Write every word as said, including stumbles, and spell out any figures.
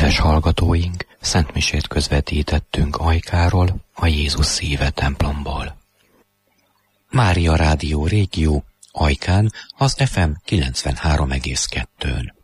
Kedves hallgatóink, szentmisét közvetítettünk Ajkáról, a Jézus szíve templomból. Mária Rádió Régió, Ajkán, az ef em kilencvenhárom egész kettőn.